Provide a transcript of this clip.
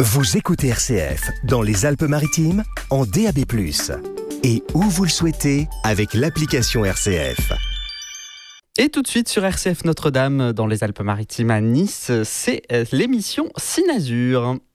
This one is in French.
Vous écoutez RCF dans les Alpes-Maritimes en DAB+. Et où vous le souhaitez avec l'application RCF. Et tout de suite sur RCF Notre-Dame dans les Alpes-Maritimes à Nice, c'est l'émission Cine Azur.